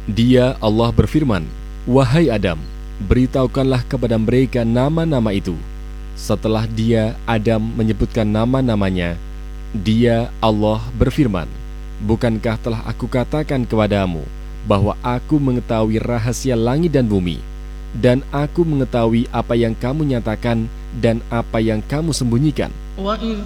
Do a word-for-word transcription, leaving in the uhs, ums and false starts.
Dia Allah berfirman, "Wahai Adam, beritahukanlah kepada mereka nama-nama itu." Setelah dia Adam menyebutkan nama-namanya, dia Allah berfirman, "Bukankah telah aku katakan kepadamu bahwa aku mengetahui rahasia langit dan bumi, dan aku mengetahui apa yang kamu nyatakan dan apa yang kamu sembunyikan?"